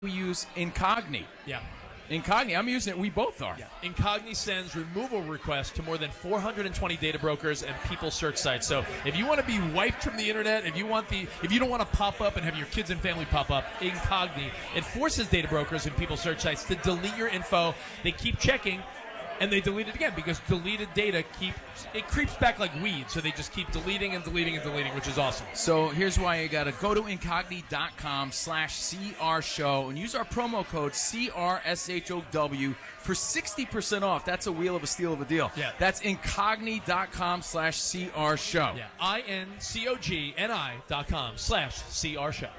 We use Incogni. Yeah. Incogni, I'm using it. We both are. Yeah. Incogni sends removal requests to more than 420 data brokers and people search sites. So if you want to be wiped from the internet, if you don't want to pop up and have your kids and family pop up, Incogni, it forces data brokers and people search sites to delete your info. They keep checking, and they delete it again because deleted data creeps back like weeds. So they just keep deleting and deleting and deleting, which is awesome. So here's why you got to go to incogni.com/CR show and use our promo code CRSHOW for 60% off. That's a wheel of a steal of a deal. Yeah. That's incogni.com/CR show. Yeah. INCOGNI.com/CR show.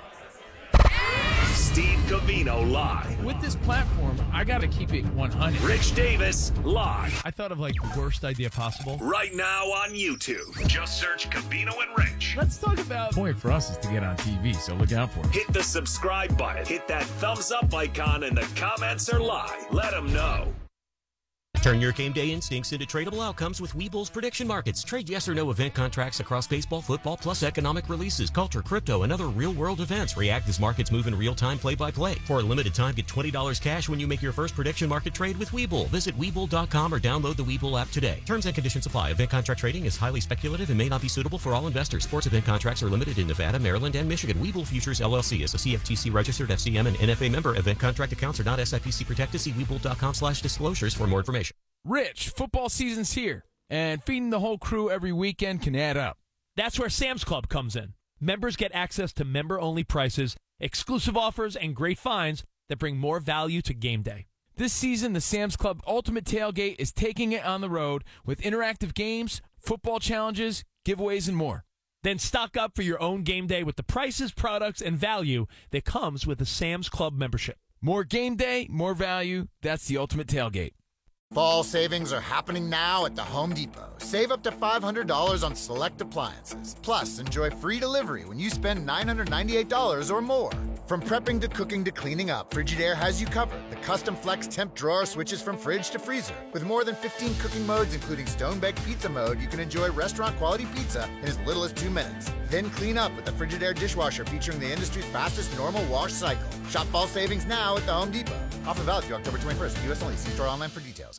Steve Covino live. With this platform, I got to keep it 100. Rich Davis live. I thought of like the worst idea possible. Right now on YouTube. Just search Covino and Rich. Let's talk about... The point for us is to get on TV, so look out for it. Hit the subscribe button. Hit that thumbs up icon, and the comments are live. Let them know. Turn your game day instincts into tradable outcomes with Webull's prediction markets. Trade yes or no event contracts across baseball, football, plus economic releases, culture, crypto, and other real-world events. React as markets move in real time, play-by-play. For a limited time, get $20 cash when you make your first prediction market trade with Webull. Visit Webull.com or download the Webull app today. Terms and conditions apply. Event contract trading is highly speculative and may not be suitable for all investors. Sports event contracts are limited in Nevada, Maryland, and Michigan. Webull Futures, LLC is a CFTC-registered FCM and NFA member. Event contract accounts are not SIPC protected. See Webull.com/disclosures for more information. Rich, football season's here, and feeding the whole crew every weekend can add up. That's where Sam's Club comes in. Members get access to member-only prices, exclusive offers, and great finds that bring more value to game day. This season, the Sam's Club Ultimate Tailgate is taking it on the road with interactive games, football challenges, giveaways, and more. Then stock up for your own game day with the prices, products, and value that comes with a Sam's Club membership. More game day, more value. That's the Ultimate Tailgate. Fall savings are happening now at the Home Depot. Save up to $500 on select appliances. Plus, enjoy free delivery when you spend $998 or more. From prepping to cooking to cleaning up, Frigidaire has you covered. The custom flex temp drawer switches from fridge to freezer. With more than 15 cooking modes, including stone-baked pizza mode, you can enjoy restaurant-quality pizza in as little as 2 minutes. Then clean up with the Frigidaire dishwasher featuring the industry's fastest normal wash cycle. Shop fall savings now at the Home Depot. Offer valid through October 21st. U.S. only. See store online for details.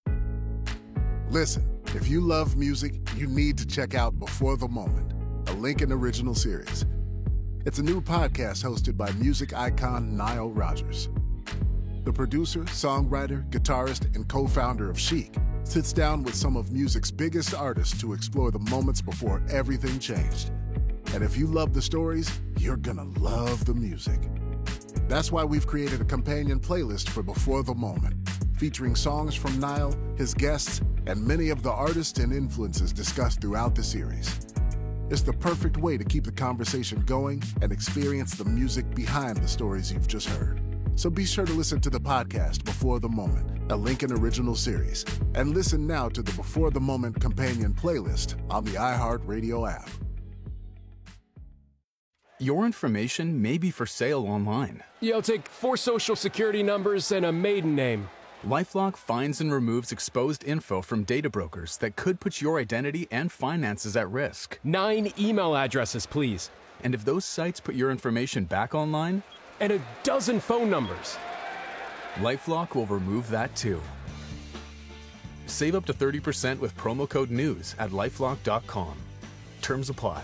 Listen, if you love music, you need to check out Before the Moment, a Lincoln original series. It's a new podcast hosted by music icon Nile Rodgers. The producer, songwriter, guitarist, and co-founder of Chic sits down with some of music's biggest artists to explore the moments before everything changed. And if you love the stories, you're gonna love the music. That's why we've created a companion playlist for Before the Moment, featuring songs from Nile, his guests, and many of the artists and influences discussed throughout the series. It's the perfect way to keep the conversation going and experience the music behind the stories you've just heard. So be sure to listen to the podcast Before the Moment, a Lincoln original series, and listen now to the Before the Moment companion playlist on the iHeartRadio app. Your information may be for sale online. I'll take 4 social security numbers and a maiden name. LifeLock finds and removes exposed info from data brokers that could put your identity and finances at risk. 9 email addresses, please. And if those sites put your information back online? And a dozen phone numbers. LifeLock will remove that too. Save up to 30% with promo code NEWS at LifeLock.com. Terms apply.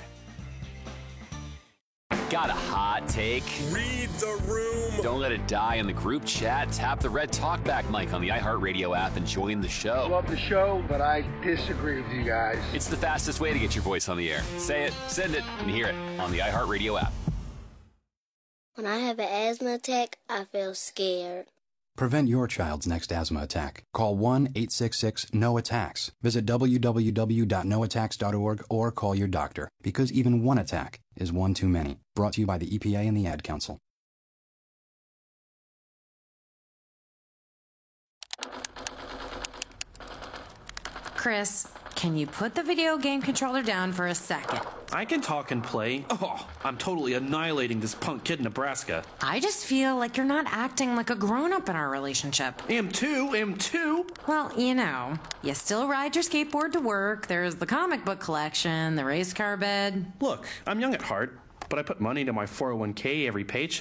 Got a hot take? Read the room. Don't let it die in the group chat. Tap the red talkback mic on the iHeartRadio app and join the show. Love the show, but I disagree with you guys. It's the fastest way to get your voice on the air. Say it, send it, and hear it on the iHeartRadio app. When I have an asthma attack, I feel scared. Prevent your child's next asthma attack. Call 1-866-NO-ATTACKS. Visit www.noattacks.org or call your doctor, because even one attack is one too many. Brought to you by the EPA and the Ad Council. Chris, can you put the video game controller down for a second? I can talk and play. Oh, I'm totally annihilating this punk kid in Nebraska. I just feel like you're not acting like a grown-up in our relationship. Am too. Well, you still ride your skateboard to work, there's the comic book collection, the race car bed. Look, I'm young at heart, but I put money into my 401k every paycheck.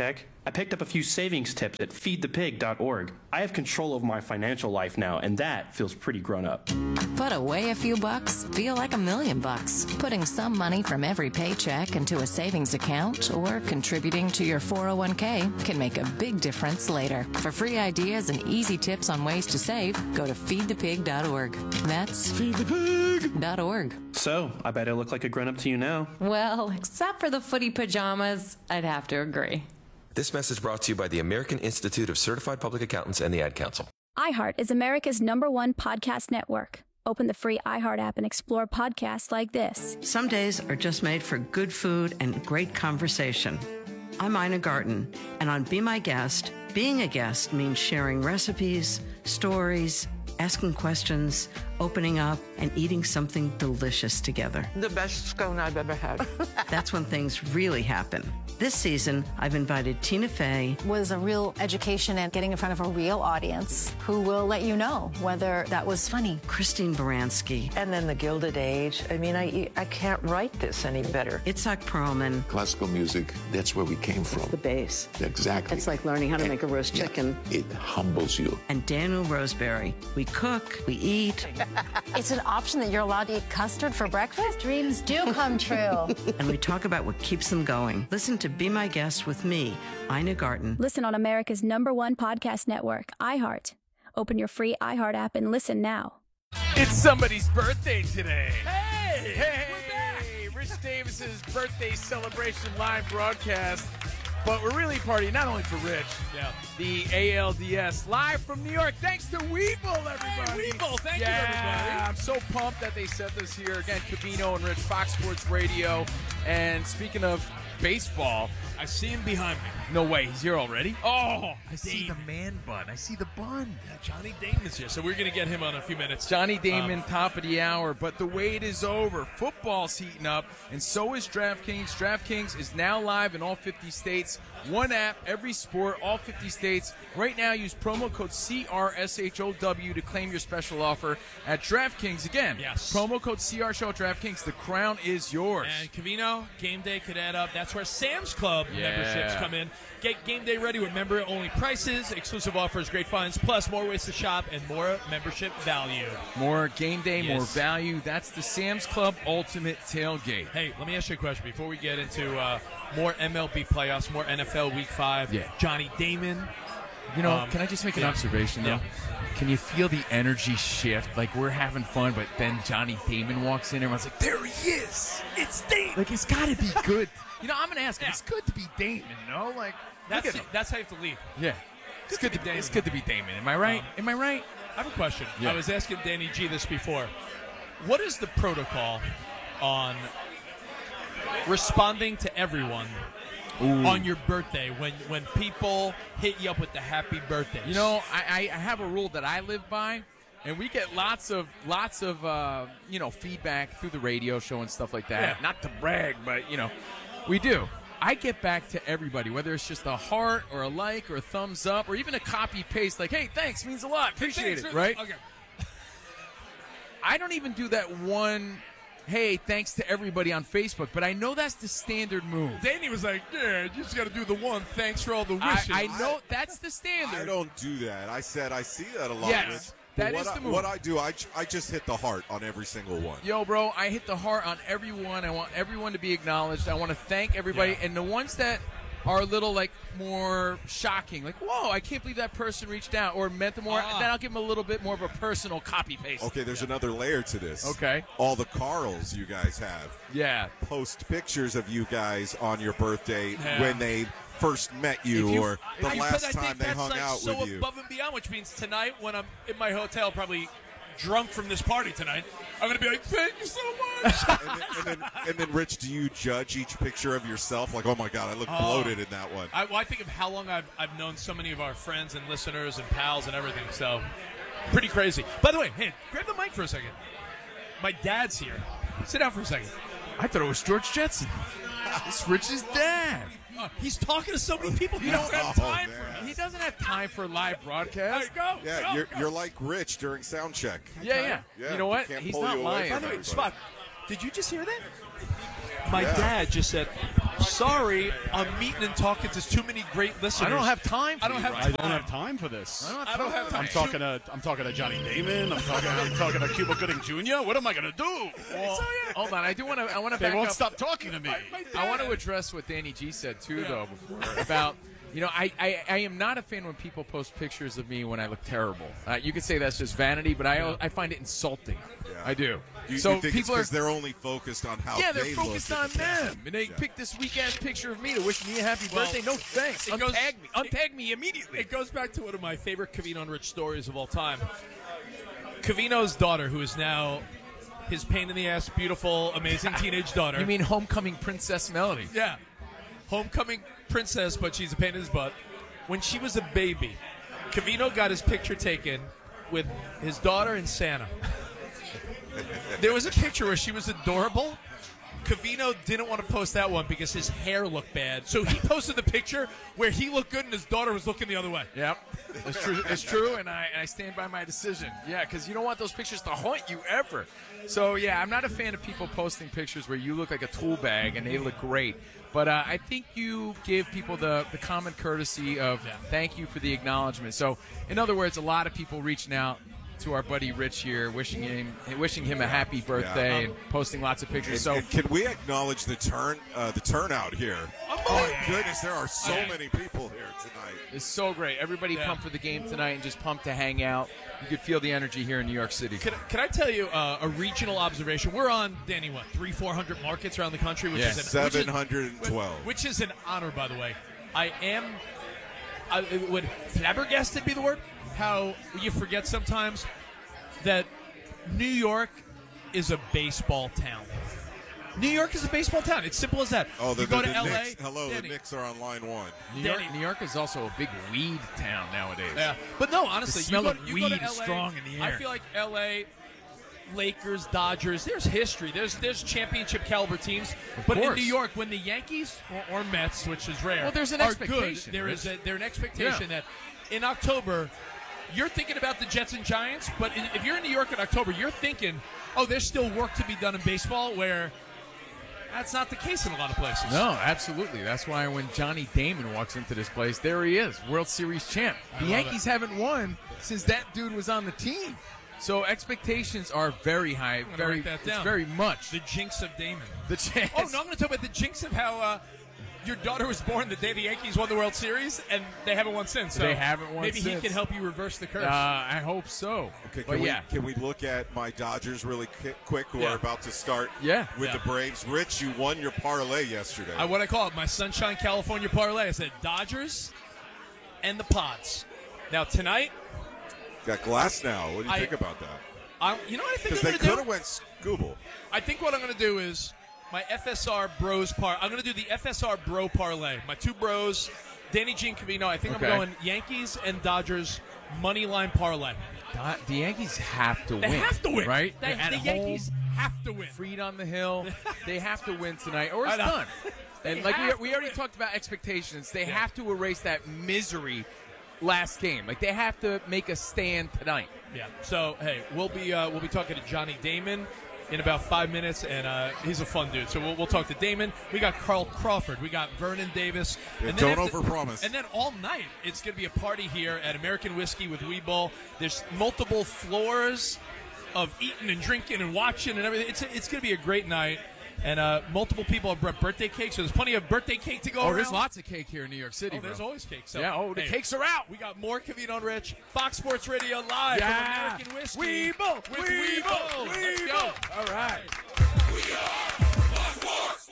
I picked up a few savings tips at feedthepig.org. I have control over my financial life now, and that feels pretty grown up. Put away a few bucks, feel like $1 million. Putting some money from every paycheck into a savings account or contributing to your 401k can make a big difference later. For free ideas and easy tips on ways to save, go to feedthepig.org. That's feedthepig.org. So, I bet I look like a grown-up to you now. Well, except for the footy pajamas, I'd have to agree. This message brought to you by the American Institute of Certified Public Accountants and the Ad Council. iHeart is America's #1 podcast network. Open the free iHeart app and explore podcasts like this. Some days are just made for good food and great conversation. I'm Ina Garten, and on Be My Guest, being a guest means sharing recipes, stories, asking questions, opening up, and eating something delicious together. The best scone I've ever had. That's when things really happen. This season, I've invited Tina Fey. Was a real education and getting in front of a real audience who will let you know whether that was funny. Christine Baranski. And then the Gilded Age. I mean, I can't write this any better. Itzhak Perlman. Classical music, that's where we came from. It's the base. Exactly. It's like learning how to make a roast chicken. It humbles you. And Daniel Roseberry. We cook, we eat. It's an option that you're allowed to eat custard for breakfast? Dreams do come true. And we talk about what keeps them going. Listen to Be My Guest with me, Ina Garten. Listen on America's #1 podcast network, iHeart. Open your free iHeart app and listen now. It's somebody's birthday today. Hey, we're back. Rich Davis's birthday celebration live broadcast. But we're really partying not only for Rich, the ALDS live from New York. Thanks to Weeble, everybody. Hey, Weeble, thank you, everybody. I'm so pumped that they sent us here. Again, Covino and Rich, Fox Sports Radio. And speaking of baseball, I see him behind me. No way, he's here already? Oh, I see the man bun. I see the bun. Yeah, Johnny Damon's here, so we're going to get him on in a few minutes. Johnny Damon, top of the hour, but the wait is over. Football's heating up, and so is DraftKings. DraftKings is now live in all 50 states. One app, every sport, all 50 states. Right now, use promo code CRSHOW to claim your special offer at DraftKings. Again, promo code CRSHOW at DraftKings. The crown is yours. And Covino, game day could add up. That's where Sam's Club memberships come in. Get game day ready with member-only prices, exclusive offers, great finds, plus more ways to shop and more membership value. More game day, more value. That's the Sam's Club Ultimate Tailgate. Hey, let me ask you a question before we get into more MLB playoffs, more NFL Week 5. Yeah. Johnny Damon. You know, can I just make an observation, though? Can you feel the energy shift? Like, we're having fun, but then Johnny Damon walks in, and everyone's like, there he is! It's Damon! Like, it's got to be good. You know, I'm going to ask him, it's good to be Damon, no? Like, that's how you have to lead. Yeah. It's good to be Damon. Am I right? Am I right? I have a question. Yeah. I was asking Danny G this before. What is the protocol on responding to everyone on your birthday when people hit you up with the happy birthdays? You know, I have a rule that I live by, and we get lots of feedback through the radio show and stuff like that. Yeah. Not to brag, but we do. I get back to everybody, whether it's just a heart or a like or a thumbs up or even a copy paste, like, hey, thanks, means a lot, appreciate it, right? Okay. I don't even do that one. Hey, thanks to everybody on Facebook, but I know that's the standard move. Danny was like, yeah, you just got to do the one, thanks for all the wishes. I know that's the standard. I don't do that. I said I see that a lot. Yes, that is the move. What I do, I just hit the heart on every single one. Yo, bro, I hit the heart on everyone. I want everyone to be acknowledged. I want to thank everybody. Yeah. And the ones that are a little, more shocking, like, whoa, I can't believe that person reached out or meant the more, then I'll give them a little bit more of a personal copy-paste. Okay, there's another layer to this. Okay. All the Carls you guys have. Yeah. Post pictures of you guys on your birthday when they first met you or the last time they hung out with you. Above and beyond, which means tonight when I'm in my hotel, probably drunk from this party tonight, I'm going to be like, thank you so much. and then, Rich, do you judge each picture of yourself? Like, oh, my God, I look bloated in that one. I think of how long I've known so many of our friends and listeners and pals and everything, so pretty crazy. By the way, hey, grab the mic for a second. My dad's here. Sit down for a second. I thought it was George Jetson. It's Rich's dad. He's talking to so many people. He doesn't have time for it. He doesn't have time for live broadcast. You're like Rich during sound check. Yeah. You know what? He's not lying. By the way, Spot, did you just hear that? My dad just said, sorry, I'm meeting and talking to too many great listeners. I don't have time for I don't have time for this. I don't have time. I'm talking to Johnny Damon. I'm talking to Cuba Gooding Jr. What am I going to do? Well, hold on. I want to They back won't up. stop talking to me. I want to address what Danny G said, too, though, before, about, I am not a fan when people post pictures of me when I look terrible. You could say that's just vanity, but I find it insulting. Yeah. I do. You so think people it's because they're only focused on how they're they focused look on them. And they pick this weak-ass picture of me to wish me a happy birthday. No thanks. Untag me immediately. It goes back to one of my favorite Covino and Rich stories of all time. Covino's daughter, who is now his pain-in-the-ass, beautiful, amazing teenage daughter. You mean homecoming Princess Melody? Yeah. Homecoming princess, but she's a pain in his butt. When she was a baby, Covino got his picture taken with his daughter and Santa. There was a picture where she was adorable. Covino didn't want to post that one because his hair looked bad. So he posted the picture where he looked good and his daughter was looking the other way. Yep. It's true. It's true, and I stand by my decision. Yeah, because you don't want those pictures to haunt you ever. So, yeah, I'm not a fan of people posting pictures where you look like a tool bag and they look great. But I think you give people the common courtesy of thank you for the acknowledgement. So, in other words, a lot of people reaching out to our buddy Rich here, wishing him a happy birthday and posting lots of pictures. And can we acknowledge the turnout here? Oh my goodness, there are so many people here tonight. It's so great. Everybody pumped for the game tonight and just pumped to hang out. You could feel the energy here in New York City. Can I tell you a regional observation? We're on, Danny, 300-400 markets around the country, which is 712. Which is an honor, by the way. Would flabbergasted be the word? How you forget sometimes that New York is a baseball town. New York is a baseball town. It's simple as that. Oh, you go to LA. Knicks, the Knicks are on line one. New York is also a big weed town nowadays. Yeah, but no, honestly, the smell you of go weed to LA, is strong in the air. I feel like LA, Lakers, Dodgers. There's history. There's championship caliber teams. But in New York, when the Yankees or Mets, which is rare, there's an expectation. Good, there's an expectation that in October. You're thinking about the Jets and Giants, but if you're in New York in October, you're thinking, there's still work to be done in baseball, where that's not the case in a lot of places. No, absolutely. That's why when Johnny Damon walks into this place, there he is, World Series champ. The Yankees haven't won since that dude was on the team. So expectations are very high. Write that down. Very much. The jinx of Damon. The I'm going to talk about the jinx of how your daughter was born the day the Yankees won the World Series, and they haven't won since. So they haven't won maybe since. He can help you reverse the curse. I hope so. Okay, can we look at my Dodgers really quick, who are about to start with the Braves? Rich, you won your parlay yesterday. What I call it, my Sunshine California parlay. I said Dodgers and the Pods. Now, tonight... Got Glass now. What do you think about that? You know what I think Because they could have went Scooble. I think what I'm going to do is... my FSR Bros I'm going to do the FSR Bro parlay. My two bros, Danny G and Covino. I think I'm going Yankees and Dodgers money line parlay. The Yankees have to win. They have to win, right? The Yankees have to win. Freed on the hill. They have to win tonight, or it's done. And we already talked about expectations. They have to erase that misery last game. Like they have to make a stand tonight. Yeah. So hey, we'll be talking to Johnny Damon in about 5 minutes, and he's a fun dude. So we'll talk to Damon. We got Carl Crawford. We got Vernon Davis. And don't overpromise. And then all night, it's going to be a party here at American Whiskey with Weeble. There's multiple floors of eating and drinking and watching and everything. It's going to be a great night. And multiple people have brought birthday cake, so there's plenty of birthday cake to go around. There's lots of cake here in New York City, there's always cake. So, the cakes are out. We got more Covino and Rich. Fox Sports Radio live from American Whiskey. Weeble! Let's go. All right. We are Fox Sports.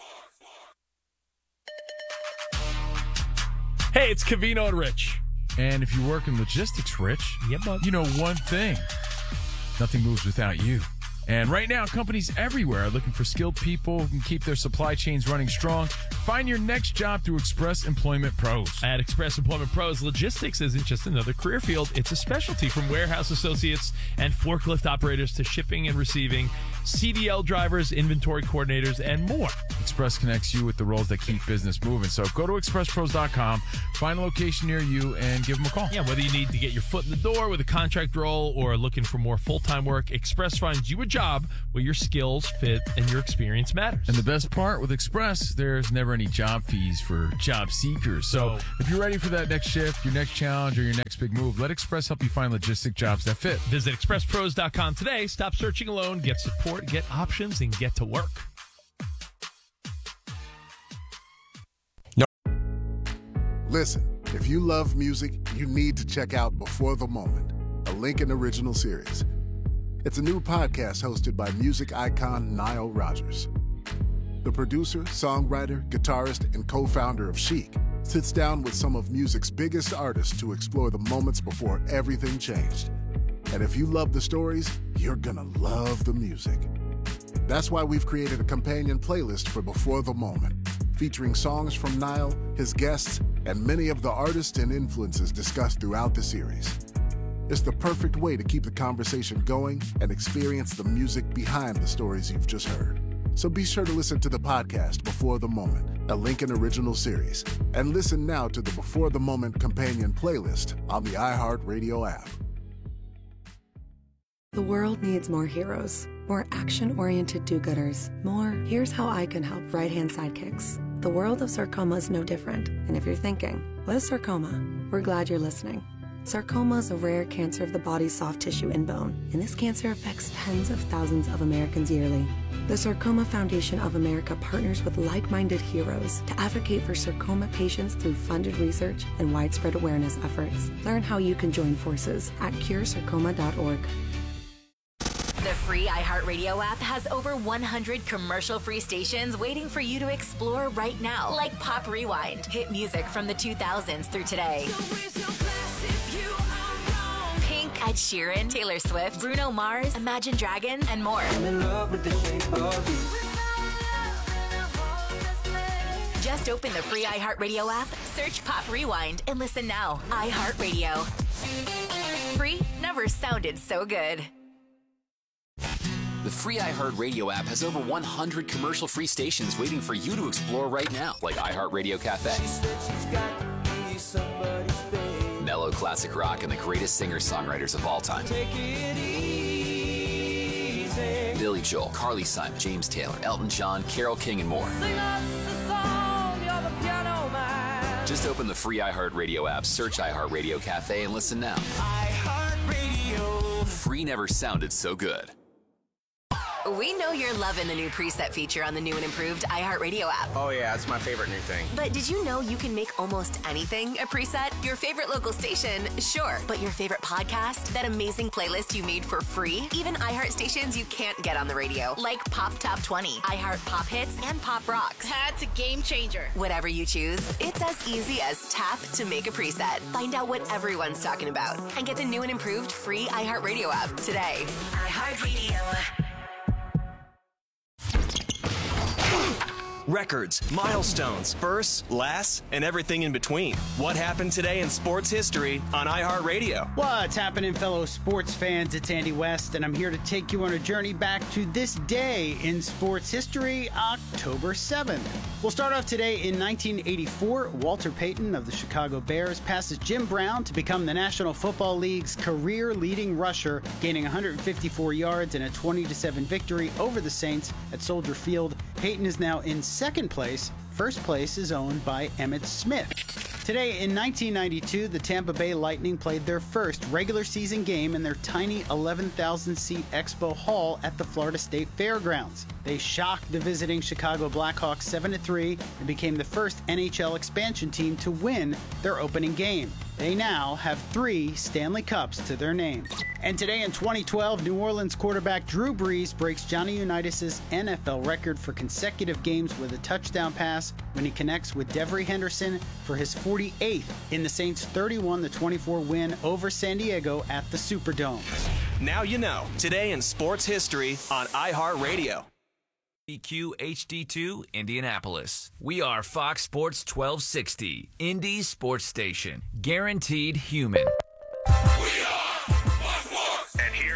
Hey, it's Covino and Rich. And if you work in logistics, Rich, you know one thing. Nothing moves without you. And right now, companies everywhere are looking for skilled people who can keep their supply chains running strong. Find your next job through Express Employment Pros. At Express Employment Pros, logistics isn't just another career field. It's a specialty, from warehouse associates and forklift operators to shipping and receiving, CDL drivers, inventory coordinators, and more. Express connects you with the roles that keep business moving. So go to expresspros.com, find a location near you, and give them a call. Yeah, whether you need to get your foot in the door with a contract role or looking for more full-time work, Express finds you a job where your skills fit and your experience matters. And the best part with Express, there's never any job fees for job seekers. So if you're ready for that next shift, your next challenge, or your next big move, let Express help you find logistic jobs that fit. Visit expresspros.com today. Stop searching alone. Get support, get options, and get to work. Listen, if you love music, you need to check out Before the Moment, a Lincoln original series. It's a new podcast hosted by music icon Nile Rodgers. The producer, songwriter, guitarist, and co-founder of Chic sits down with some of music's biggest artists to explore the moments before everything changed. And if you love the stories, you're gonna love the music. That's why we've created a companion playlist for Before the Moment, featuring songs from Nile, his guests, and many of the artists and influences discussed throughout the series. It's the perfect way to keep the conversation going and experience the music behind the stories you've just heard. So be sure to listen to the podcast Before the Moment, a Lincoln original series, and listen now to the Before the Moment companion playlist on the iHeartRadio app. The world needs more heroes, more action-oriented do-gooders, more here's how I can help right-hand sidekicks. The world of sarcoma is no different, and if you're thinking, what is sarcoma? We're glad you're listening. Sarcoma is a rare cancer of the body's soft tissue and bone, and this cancer affects tens of thousands of Americans yearly. The Sarcoma Foundation of America partners with like-minded heroes to advocate for sarcoma patients through funded research and widespread awareness efforts. Learn how you can join forces at curesarcoma.org. The free iHeartRadio app has over 100 commercial-free stations waiting for you to explore right now, like Pop Rewind, hit music from the 2000s through today. Pink, Ed Sheeran, Taylor Swift, Bruno Mars, Imagine Dragons, and more. I'm in love with the shape of you. Just open the free iHeartRadio app, search Pop Rewind, and listen now. iHeartRadio. Free never sounded so good. The free iHeartRadio app has over 100 commercial-free stations waiting for you to explore right now, like iHeartRadio Cafe, mellow classic rock, and the greatest singers-songwriters of all time. Billy Joel, Carly Simon, James Taylor, Elton John, Carole King, and more. Just open the free iHeartRadio app, search iHeartRadio Cafe, and listen now. iHeartRadio. Free never sounded so good. We know you're loving the new preset feature on the new and improved iHeartRadio app. Oh, yeah, it's my favorite new thing. But did you know you can make almost anything a preset? Your favorite local station, sure. But your favorite podcast? That amazing playlist you made for free? Even iHeart stations you can't get on the radio, like Pop Top 20, iHeart Pop Hits, and Pop Rocks. That's a game changer. Whatever you choose, it's as easy as tap to make a preset. Find out what everyone's talking about and get the new and improved free iHeartRadio app today. iHeartRadio. Records, milestones, firsts, lasts, and everything in between. What happened today in sports history on iHeartRadio? What's happening, fellow sports fans? It's Andy West, and I'm here to take you on a journey back to this day in sports history, October 7th. We'll start off today in 1984. Walter Payton of the Chicago Bears passes Jim Brown to become the National Football League's career-leading rusher, gaining 154 yards in a 20-7 victory over the Saints at Soldier Field. Payton is now in second place. First place is owned by Emmitt Smith. Today in 1992, the Tampa Bay Lightning played their first regular season game in their tiny 11,000-seat Expo Hall at the Florida State Fairgrounds. They shocked the visiting Chicago Blackhawks 7-3 and became the first NHL expansion team to win their opening game. They now have 3 Stanley Cups to their name. And today in 2012, New Orleans quarterback Drew Brees breaks Johnny Unitas' NFL record for consecutive games with a touchdown pass when he connects with Devery Henderson for his 48th in the Saints' 31-24 win over San Diego at the Superdome. Now you know. Today in sports history on iHeartRadio. EQ HD2 Indianapolis. We are Fox Sports 1260, Indy's sports station. Guaranteed human. We are Fox Sports. And here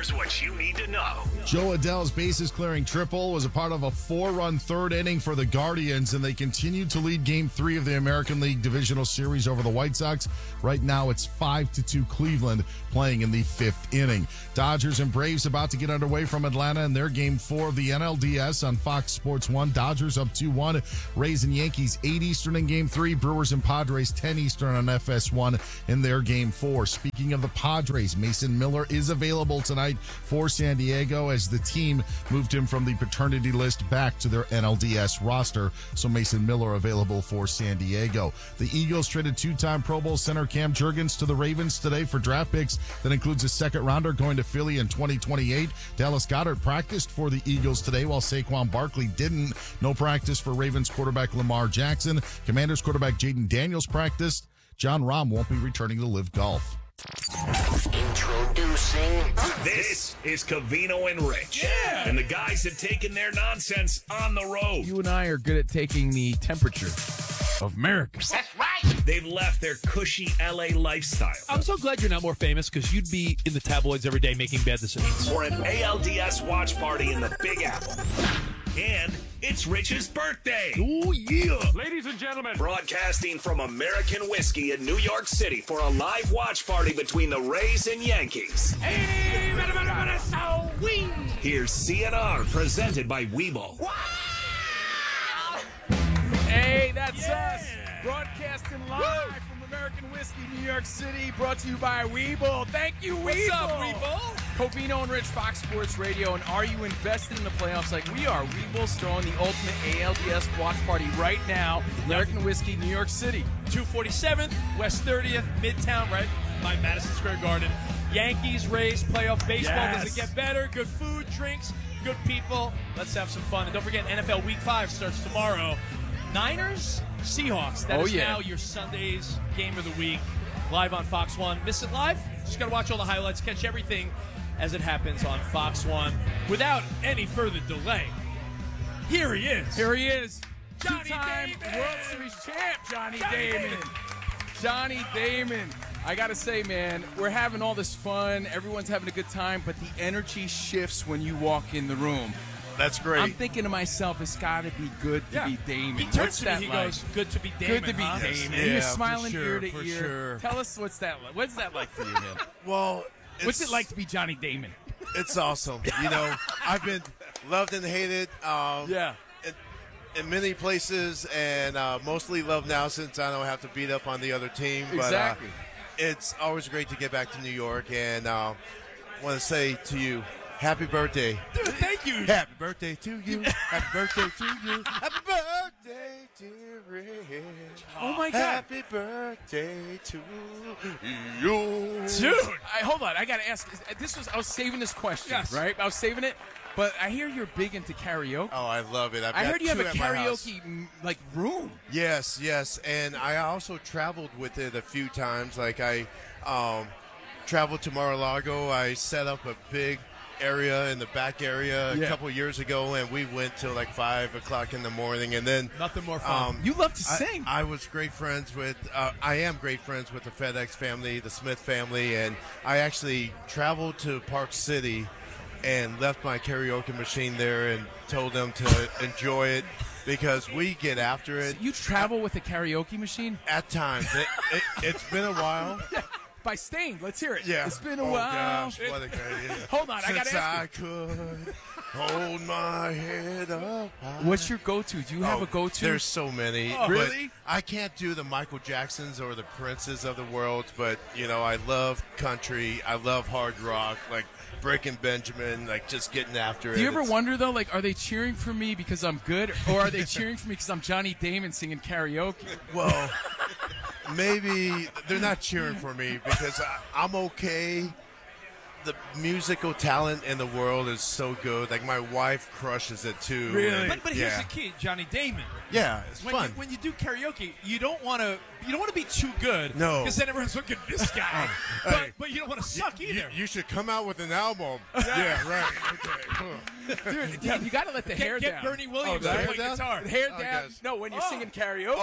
Here's what you need to know. Joe Adell's bases-clearing triple was a part of a 4-run third inning for the Guardians, and they continued to lead Game 3 of the American League Divisional Series over the White Sox. Right now, it's 5-2 Cleveland playing in the 5th inning. Dodgers and Braves about to get underway from Atlanta in their Game 4 of the NLDS on Fox Sports 1. Dodgers up 2-1. Rays and Yankees 8 Eastern in Game 3. Brewers and Padres 10 Eastern on FS1 in their Game 4. Speaking of the Padres, Mason Miller is available tonight for San Diego as the team moved him from the paternity list back to their NLDS roster. So Mason Miller available for San Diego. The Eagles traded 2-time Pro Bowl center Cam Jurgens to the Ravens today for draft picks. That includes a second rounder going to Philly in 2028. Dallas Goedert practiced for the Eagles today while Saquon Barkley didn't. No practice for Ravens quarterback Lamar Jackson. Commanders quarterback Jaden Daniels practiced. John Rahm won't be returning to Live Golf. Introducing. This is Covino and Rich. Yeah. And the guys have taken their nonsense on the road. You and I are good at taking the temperature of America. That's right. They've left their cushy LA lifestyle. I'm so glad you're not more famous because you'd be in the tabloids every day making bad decisions. For an ALDS watch party in the Big Apple. And it's Rich's birthday. Oh, yeah. Ladies and gentlemen. Broadcasting from American Whiskey in New York City for a live watch party between the Rays and Yankees. Here's CNR presented by Weeble. Hey, that's us. Broadcasting live from American Whiskey, New York City, brought to you by Weeble. Thank you, Weeble. What's up, Weeble? Covino and Rich, Fox Sports Radio. And are you invested in the playoffs like we are? Weeble's throwing the ultimate ALDS watch party right now. American Whiskey, New York City. 247th, West 30th, Midtown, right by Madison Square Garden. Yankees, Rays, playoff baseball. Yes. Does it get better? Good food, drinks, good people. Let's have some fun. And don't forget, NFL Week 5 starts tomorrow. Niners, Seahawks. That is now your Sunday's game of the week. Live on Fox 1. Miss it live? Just got to watch all the highlights. Catch everything as it happens on Fox 1. Without any further delay, here he is. Here he is. Johnny Two-time Damon. World Series champ, Johnny Damon. Johnny Damon. I got to say, man, we're having all this fun. Everyone's having a good time, but the energy shifts when you walk in the room. That's great. I'm thinking to myself, it's got to be good to be Damon. He turns What's to me, that he like? goes, good to be Damon. Good to be huh? Damon. Yeah, You're for smiling sure, ear to for ear. sure. Tell us what's that like. What's that like for you, man? Well, what's it like to be Johnny Damon? It's awesome. You know, I've been loved and hated. In many places, and mostly loved now since I don't have to beat up on the other team. But, Exactly. It's always great to get back to New York, and I want to say to you, happy birthday. Dude, thank you. Happy birthday to you. Happy birthday to you. Happy birthday, dear Rich. Oh, my God. Happy birthday to you. Dude, hold on. I got to ask. I was saving this question, right? I was saving it, but I hear you're big into karaoke. Oh, I love it. I heard you have a two at my house. karaoke room. Yes, and I also traveled with it a few times. Like I traveled to Mar-a-Lago. I set up a big area in the back area a couple years ago, and we went till like 5 o'clock in the morning. And then nothing more fun. You love to sing. I was great friends with. I am great friends with the FedEx family, the Smith family, and I actually traveled to Park City and left my karaoke machine there and told them to enjoy it because we get after it. So you travel with a karaoke machine? At times. It's been a while. By Stained. Let's hear it. Yeah. It's been a Oh, while. gosh, what a great idea. Hold on, I got to ask I could hold my head up high. What's your go-to? Do you have a go-to? There's so many. Oh, really? I can't do the Michael Jacksons or the Princes of the world, but, you know, I love country. I love hard rock, like Breaking Benjamin, like just getting after it. Do you ever wonder, though, like, are they cheering for me because I'm good, or are they cheering for me because I'm Johnny Damon singing karaoke? Well, maybe they're not cheering for me because I'm okay. The musical talent in the world is so good. Like, my wife crushes it, too. Really? And, But here's the key, Johnny Damon. Yeah, it's when fun. When you do karaoke, you don't want to be too good. No. Because then everyone's looking at this guy. Hey, but you don't want to suck either. You should come out with an album. Yeah, right. Okay, cool. Dude, you got to let the hair Get down. Bernie Williams the to hair play down? guitar. The hair I down. guess. No, when you're singing karaoke.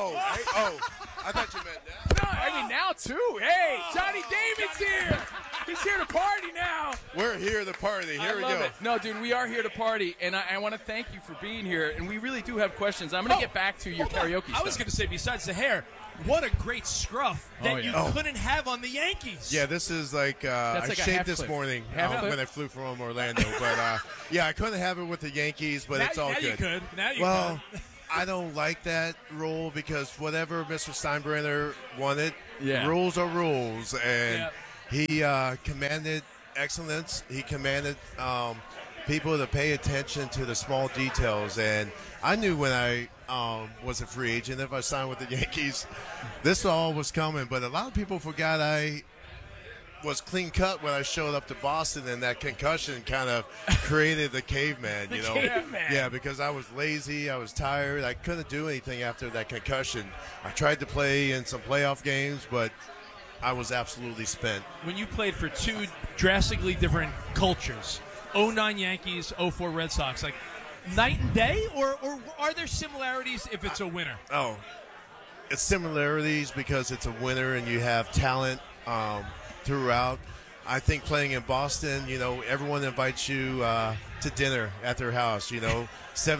I thought you meant that. No, I mean now too. Hey, Johnny Damon's here. He's here to party now. We're here to party. Here we love go. it. No, dude, we are here to party, and I want to thank you for being here. And we really do have questions. I'm going to get back to your karaoke stuff. I was going to say, besides the hair, what a great scruff that you couldn't have on the Yankees. Yeah, this is like I like a shaved half this clip. morning Half clip? when I flew from Orlando. But yeah, I couldn't have it with the Yankees, but it's all now good. You could. Now you well, could. I don't like that rule because whatever Mr. Steinbrenner wanted, rules are rules, and he commanded excellence. He commanded people to pay attention to the small details, and I knew when I was a free agent, if I signed with the Yankees, this all was coming. But a lot of people forgot I was clean cut when I showed up to Boston, and that concussion kind of created the caveman, you know? Caveman. Yeah, because I was lazy, I was tired, I couldn't do anything after that concussion. I tried to play in some playoff games, but I was absolutely spent. When you played for two drastically different cultures, 09 Yankees, 04 Red Sox, like night and day, or are there similarities if it's a winner? Oh, it's similarities because it's a winner and you have talent throughout. I think playing in Boston, you know, everyone invites you to dinner at their house, you know,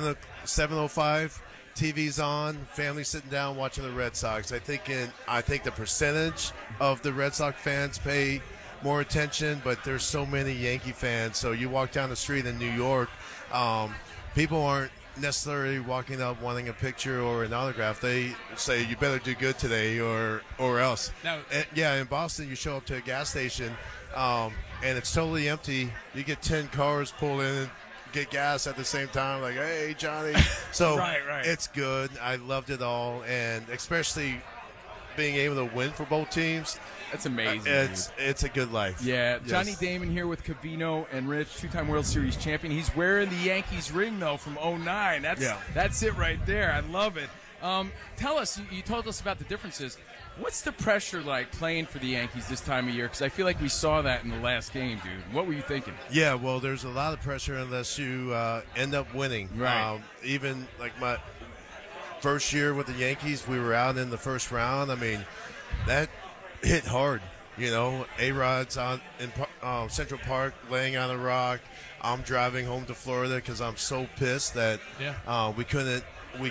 7:05, TV's on, family sitting down watching the Red Sox. I think the percentage of the Red Sox fans pay more attention, but there's so many Yankee fans. So you walk down the street in New York, people aren't necessarily walking up wanting a picture or an autograph. They say you better do good today or else. Now, in Boston you show up to a gas station and it's totally empty. You get 10 cars pull in and get gas at the same time, like, hey Johnny. So right. It's good. I loved it all, and especially being able to win for both teams. That's amazing. It's a good life. Yeah, Yes. Johnny Damon here with Covino and Rich, two-time World Series champion. He's wearing the Yankees ring, though, from 09. That's it right there. I love it. Tell us, you told us about the differences. What's the pressure like playing for the Yankees this time of year? Because I feel like we saw that in the last game, dude. What were you thinking? Yeah, well, there's a lot of pressure unless you end up winning. Right. Even like my first year with the Yankees, we were out in the first round. I mean, that hit hard. You know, A-Rod's in Central Park laying on a rock. I'm driving home to Florida because I'm so pissed that we couldn't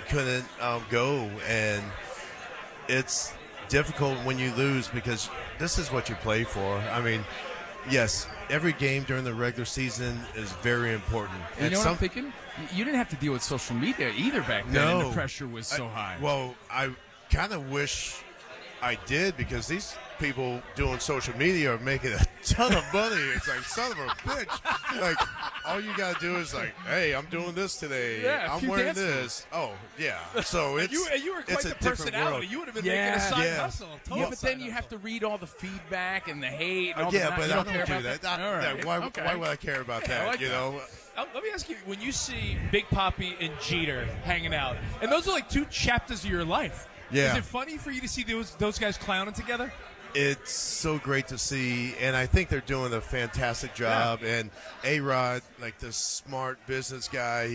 go, and it's difficult when you lose because this is what you play for. I mean, yes, every game during the regular season is very important. You know what I'm thinking? You didn't have to deal with social media either back then, and the pressure was so high. Well, I kind of wish I did because these people doing social media are making a ton of money. It's like, son of a bitch. Like, all you got to do is like, hey, I'm doing this today. Yeah, I'm wearing this. Oh, yeah. So it's you were quite it's the a different personality. world. You would have been making a side hustle. Yeah, but then you have to read all the feedback and the hate. And all Yeah, the but you I don't don't care do about that. All right. Why would I care about that? I like you that. know? Let me ask you, when you see Big Papi and Jeter hanging out, and those are like two chapters of your life. Yeah. Is it funny for you to see those guys clowning together? It's so great to see, and I think they're doing a fantastic job. Yeah. And A-Rod, like this smart business guy,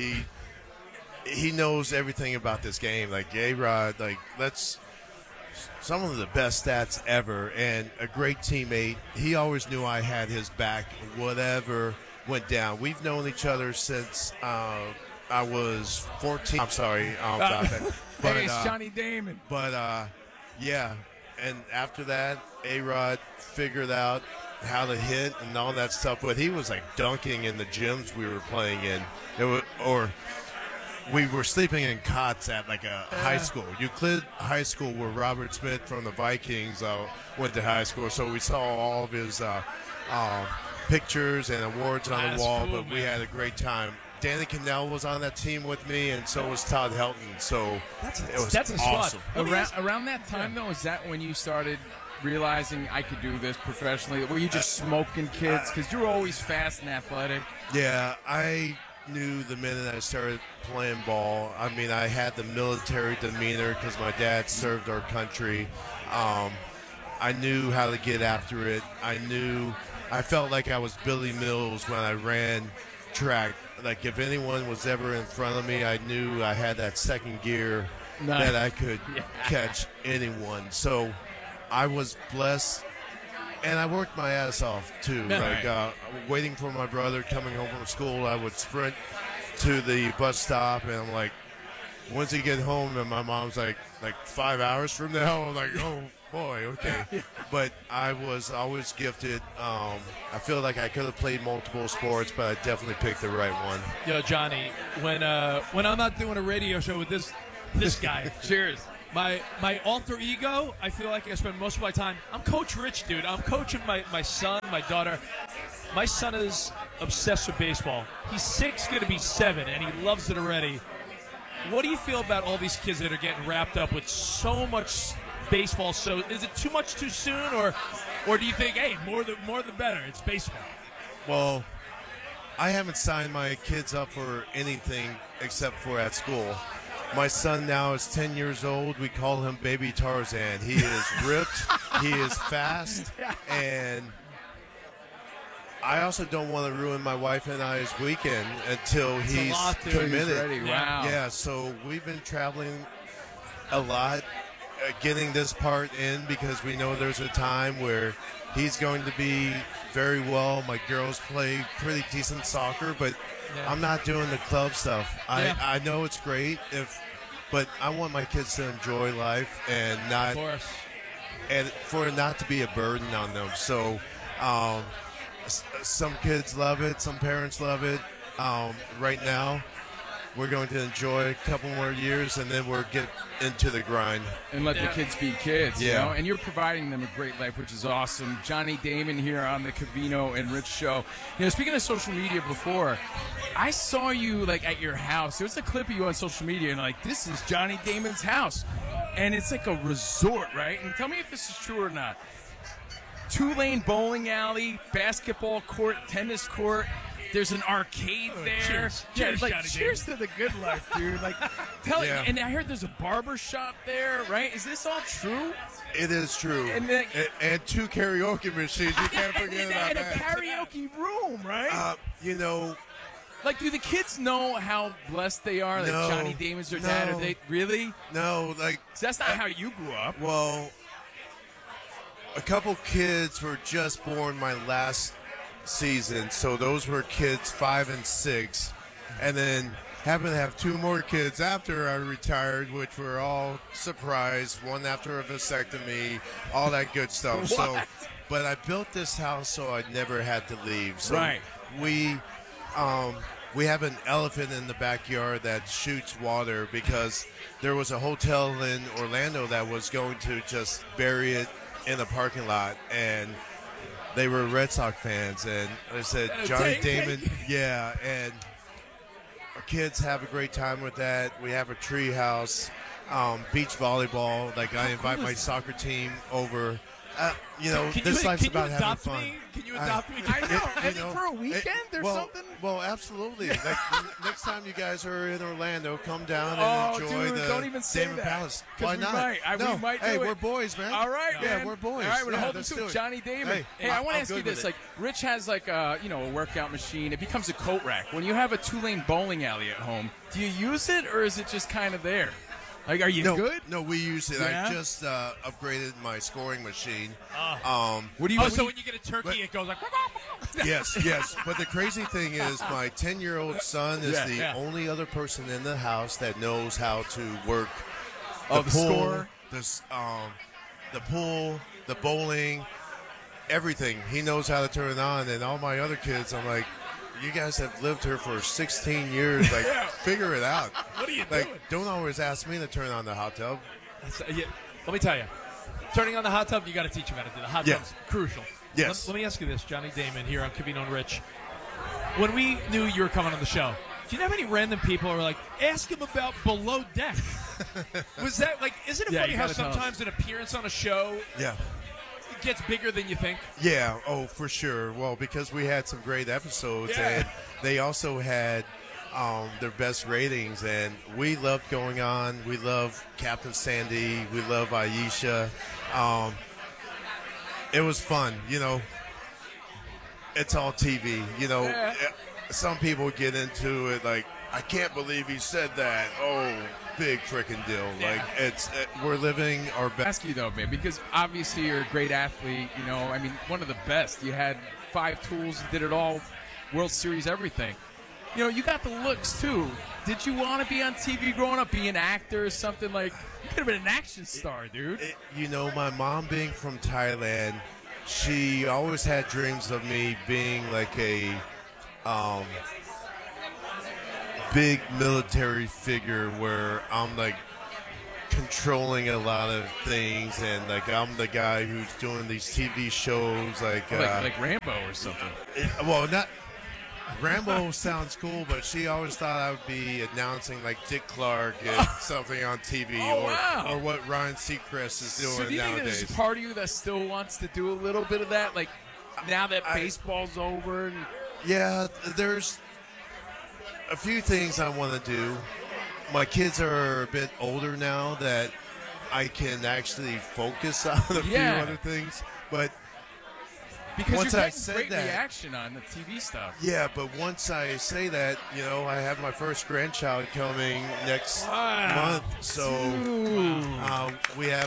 he knows everything about this game. Like A-Rod, like that's some of the best stats ever, and a great teammate. He always knew I had his back, whatever went down. We've known each other since I was 14. I'm sorry about that. But, hey, it's Johnny Damon. But yeah. And after that, A-Rod figured out how to hit and all that stuff. But he was like dunking in the gyms we were playing in. Or we were sleeping in cots at like a high school. Euclid High School, where Robert Smith from the Vikings went to high school. So we saw all of his pictures and awards on the wall. Cool, but we had a great time. Danny Cannell was on that team with me, and so was Todd Helton. So that's a awesome. Around that time, though, is that when you started realizing I could do this professionally? Were you just smoking kids? Because you were always fast and athletic. Yeah, I knew the minute I started playing ball. I mean, I had the military demeanor because my dad served our country. I knew how to get after it. I felt like I was Billy Mills when I ran track. Like if anyone was ever in front of me, I knew I had that second gear that I could catch anyone. So I was blessed And I worked my ass off, too. Right. Like, waiting for my brother coming home from school, I would sprint to the bus stop, and I'm like, once he get home, and my mom's like 5 hours from now, I'm like, oh, boy, okay. But I was always gifted. I feel like I could have played multiple sports, but I definitely picked the right one. Yo, Johnny, when I'm not doing a radio show with this guy, cheers. My alter ego, I feel like I spend most of my time. I'm Coach Rich, dude. I'm coaching my son, my daughter. My son is obsessed with baseball. He's 6, going to be 7, and he loves it already. What do you feel about all these kids that are getting wrapped up with so much baseball? So is it too much too soon, or do you think, hey, more the better? It's baseball. Well, I haven't signed my kids up for anything except for at school. My son now is 10 years old. We call him Baby Tarzan. He is ripped. He is fast. And I also don't want to ruin my wife and I's weekend until he's committed. He's ready. Wow. Yeah, so we've been traveling a lot, getting this part in because we know there's a time where he's going to be very well. My girls play pretty decent soccer, but I'm not doing the club stuff. I know it's great, but I want my kids to enjoy life and not, and for it not to be a burden on them. So some kids love it, some parents love it. Right now, we're going to enjoy a couple more years, and then we'll get into the grind. And let the kids be kids, you know? And you're providing them a great life, which is awesome. Johnny Damon here on the Covino and Rich Show. You know, speaking of social media before, I saw you, like, at your house. There was a clip of you on social media, and, like, this is Johnny Damon's house. And it's like a resort, right? And tell me if this is true or not. 2-lane bowling alley, basketball court, tennis court. There's an arcade there. Cheers, like, Johnny cheers to the good life, dude. Like, and I heard there's a barber shop there, right? Is this all true? It is true. And 2 karaoke machines. You can't forget about that. And a karaoke room, right? You know, like, do the kids know how blessed they are that Johnny Damon's their dad? Are they really? No, like that's not how you grew up. Well, a couple kids were just born my last season, so those were kids 5 and 6, and then happened to have 2 more kids after I retired, which were all surprised, one after a vasectomy, all that good stuff. So, but I built this house so I never had to leave. So we have an elephant in the backyard that shoots water because there was a hotel in Orlando that was going to just bury it in a parking lot, and they were Red Sox fans, and they said, Johnny Damon, and our kids have a great time with that. We have a tree house, beach volleyball. Like, I invite my soccer team over. This life's about having fun. Can you adopt me? I know. For a weekend or something? Well, absolutely. Like, next time you guys are in Orlando, come down and enjoy the don't even say Damon that. Palace. Why not? We might do it. We're boys, man. All right, man. Yeah, we're boys. All right, we're yeah, holding to Johnny Damon. Hey, I want to ask you this. Like, Rich has, like, a workout machine. It becomes a coat rack. When you have a 2-lane bowling alley at home, do you use it, or is it just kind of there? Like, are you good? No, we use it. Yeah? I just upgraded my scoring machine. What do you? So when you get a turkey, it goes like. Yes. But the crazy thing is, my 10-year-old son is the only other person in the house that knows how to work the pool, score, the pool, the bowling, everything. He knows how to turn it on, and all my other kids, I'm like, you guys have lived here for 16 years. Like, figure it out. What are you doing? Like, don't always ask me to turn on the hot tub. Let me tell you, turning on the hot tub, you got to teach him how to do the hot tub's crucial. Yes. Let me ask you this, Johnny Damon here on Covino and Rich. When we knew you were coming on the show, do you have any random people who are like, ask him about Below Deck? Was that like? Isn't it funny how sometimes an appearance on a show? Gets bigger than you think? Yeah, for sure. Well, because we had some great episodes, and they also had their best ratings, and we loved going on. We love Captain Sandy. We love Aisha. It was fun, It's all TV, Some people get into it like, I can't believe he said that. Oh, big freaking deal. Like, we're living our best. Ask you though, man, because obviously you're a great athlete. You know, I mean, one of the best. You had 5 tools, you did it all, World Series, everything. You know, you got the looks too. Did you want to be on TV growing up, be an actor or something? Like, you could have been an action star, dude. You know, my mom being from Thailand, she always had dreams of me being like a big military figure where I'm like controlling a lot of things, and like I'm the guy who's doing these TV shows like Rambo or something. Well, not Rambo sounds cool, but she always thought I would be announcing like Dick Clark and something on TV, or what Ryan Seacrest is doing So do you nowadays. think there's part of you that still wants to do a little bit of that, like now that baseball's over? And Yeah, there's a few things I want to do. My kids are a bit older now that I can actually focus on a few other things, but because once you're I getting said great that, reaction on the TV stuff. yeah, but once I say that, you know, I have my first grandchild coming next month, so we have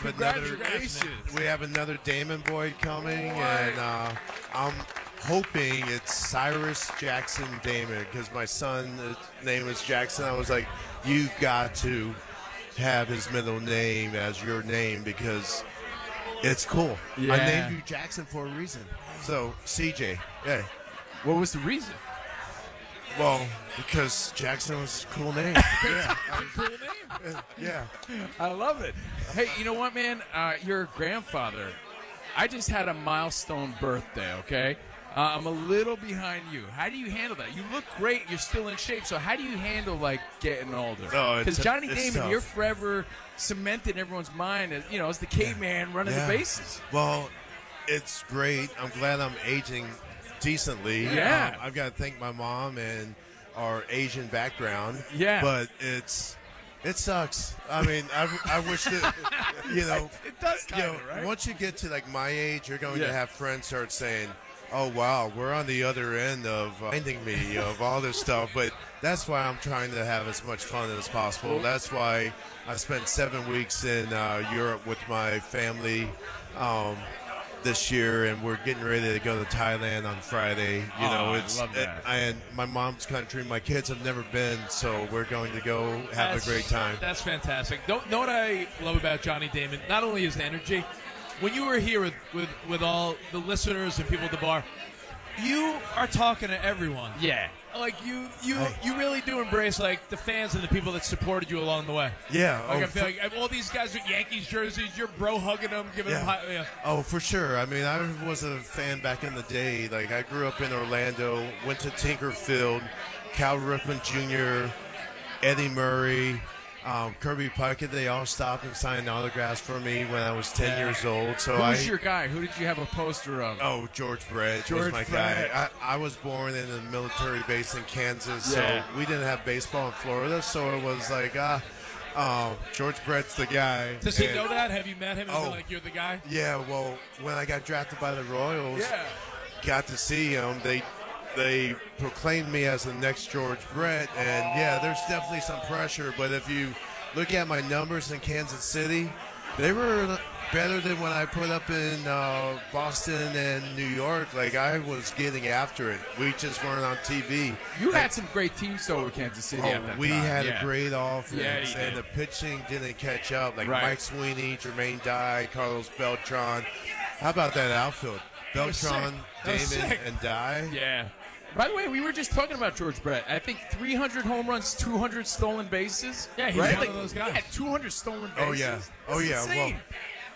another Damon boy coming, and I'm hoping it's Cyrus Jackson Damon, because my son's name is Jackson. I was like, you've got to have his middle name as your name because it's cool. Yeah. I named you Jackson for a reason. So, CJ, yeah. What was the reason? Well, because Jackson was a cool name. Cool name. Yeah. I love it. Hey, you know what, man? You're a grandfather. I just had a milestone birthday, okay? I'm a little behind you. How do you handle that? You look great. You're still in shape. So how do you handle, like, getting older? Because Johnny Damon, tough. you're forever cemented in everyone's mind as, you know, as the caveman running the bases. Well, it's great. I'm glad I'm aging decently. Yeah. I've got to thank my mom and our Asian background. Yeah. But it sucks. I mean, I wish that, you know. It does kind of, right? Once you get to, like, my age, you're going to Yeah. have friends start saying, oh, wow, we're on the other end of finding me, of all this stuff. But that's why I'm trying to have as much fun as possible. That's why I spent 7 weeks in Europe with my family this year, and we're getting ready to go to Thailand on Friday. You know, it's I love that. and my mom's country. My kids have never been, so we're going to go have a great time. That's fantastic. Know what I love about Johnny Damon? Not only his energy. When you were here with all the listeners and people at the bar, you are talking to everyone. Yeah. Like you really do embrace like the fans and the people that supported you along the way. Yeah. Like I feel like all these guys with Yankees jerseys, you're bro hugging them, giving them high. Yeah. Oh, for sure. I mean, I was a fan back in the day. Like, I grew up in Orlando, went to Tinkerfield, Cal Ripken Jr., Eddie Murray, Kirby Puckett. They all stopped and signed autographs for me when I was 10 years old. So Who's your guy? Who did you have a poster of? Oh, George Brett was my guy. I was born in a military base in Kansas, so we didn't have baseball in Florida. So it was like, George Brett's the guy. Does he know that? Have you met him and been like, you're the guy? Yeah, well, when I got drafted by the Royals, got to see him. They proclaimed me as the next George Brett, and yeah, there's definitely some pressure. But if you look at my numbers in Kansas City, they were better than when I put up in Boston and New York. Like, I was getting after it. We just weren't on TV. You had some great teams, though, with Kansas City at that we time. had a great offense, you and did. the pitching didn't catch up. Like Right. Mike Sweeney, Jermaine Dye, Carlos Beltran. How about that outfield? That was Beltran, sick. That was Damon, sick. and Dye. Yeah. By the way, we were just talking about George Brett. I think 300 home runs, 200 stolen bases. Yeah, he's right? one of those guys. He had 200 stolen bases. Oh, yeah. Oh, That's yeah. insane. Well,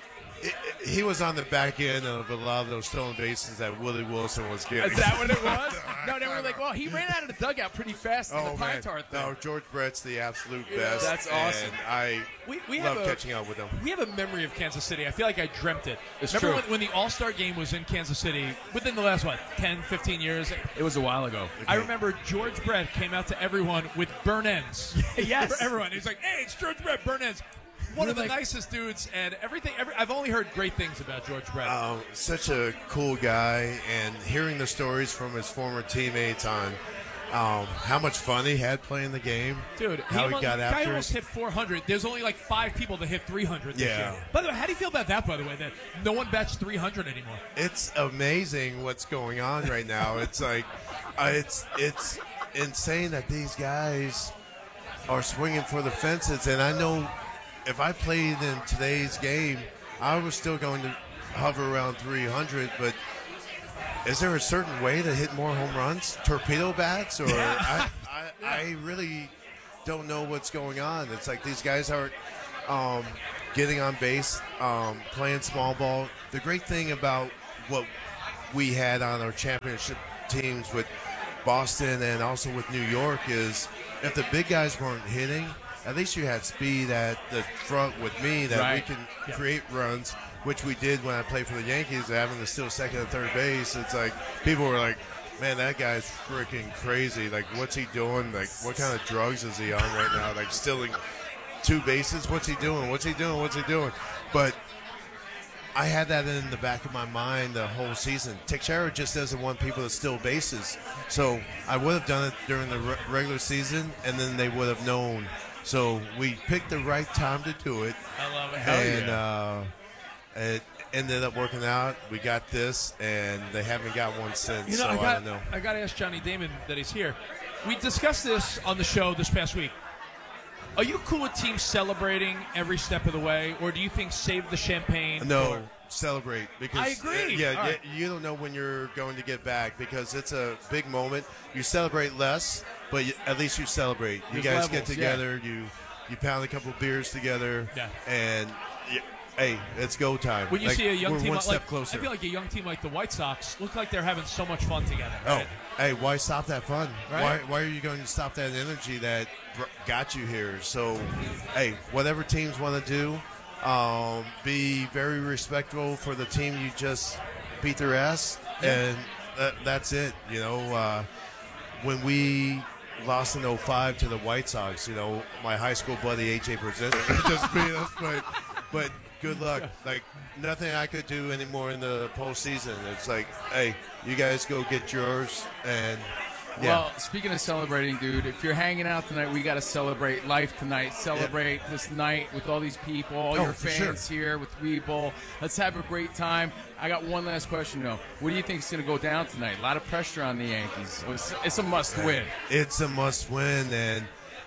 he was on the back end of a lot of those stolen bases that Willie Wilson was getting. Is that what it was? No, they were like, well, he ran out of the dugout pretty fast in the pine man. tar thing. No, George Brett's the absolute Yeah, best. that's awesome. And I We love have catching up with him. We have a memory of Kansas City. I feel like I dreamt it. It's Remember true. when the All-Star game was in Kansas City within the last, 10, 15 years? It was a while ago. I remember George Brett came out to everyone with burn ends. Yes. For everyone. He's like, hey, it's George Brett, burn ends. One of the nicest dudes, and everything. I've only heard great things about George Brett. Such a cool guy, and hearing the stories from his former teammates on how much fun he had playing the game. Dude, how he got guy after almost it. hit 400. There's only like 5 people that hit 300 this year. By the way, how do you feel about that, by the way, that no one bats 300 anymore? It's amazing what's going on right now. It's like, it's insane that these guys are swinging for the fences. And I know if I played in today's game, I was still going to hover around 300, but is there a certain way to hit more home runs? Torpedo bats? Or I really don't know what's going on. It's like these guys aren't getting on base, playing small ball. The great thing about what we had on our championship teams with Boston and also with New York is if the big guys weren't hitting, at least you had speed at the front with me that we can create runs, which we did when I played for the Yankees, having to steal second and third base. It's like people were like, man, that guy's freaking crazy. Like, what's he doing? Like, what kind of drugs is he on right now? Like, stealing 2 bases? What's he doing? What's he doing? What's he doing? But I had that in the back of my mind the whole season. Teixeira just doesn't want people to steal bases. So I would have done it during the regular season, and then they would have known. So we picked the right time to do it. I love it. Hell it ended up working out. We got this, and they haven't got one since. So I don't know. I got to ask Johnny Damon that he's here. We discussed this on the show this past week. Are you cool with teams celebrating every step of the way, or do you think save the champagne? No, celebrate. Because I agree. You don't know when you're going to get back because it's a big moment. You celebrate less, but at least you celebrate. You guys get together. You pound a couple beers together, and hey, it's go time. When you see a young team one step like closer. I feel like a young team like the White Sox look like they're having so much fun together. Right? Oh, hey, why stop that fun? Right. Why are you going to stop that energy that got you here? So, hey, whatever teams want to do, be very respectful for the team you just beat their ass, and that's it. You know, when we lost in 05 to the White Sox, you know, my high school buddy A.J. Brzezinski just beat us, but good luck. Like, nothing I could do anymore in the postseason. It's like, hey, you guys go get yours. And well, speaking of celebrating, dude, if you're hanging out tonight, we got to celebrate life tonight. Celebrate this night with all these people, all your fans here with Weeble. Let's have a great time. I got one last question, though. What do you think is going to go down tonight? A lot of pressure on the Yankees. It's a must-win. It's a must-win, and